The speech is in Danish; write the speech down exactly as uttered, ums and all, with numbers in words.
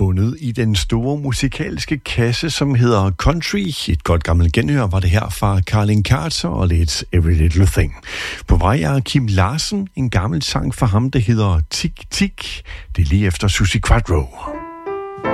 fundet i den store musikalske kasse, som hedder Country. Et godt gammelt genhør var det her fra Carlin Carter og lidt Every Little Thing. På vej er Kim Larsen, en gammel sang for ham, der hedder Tik Tik. Det er lige efter Suzi Quatro.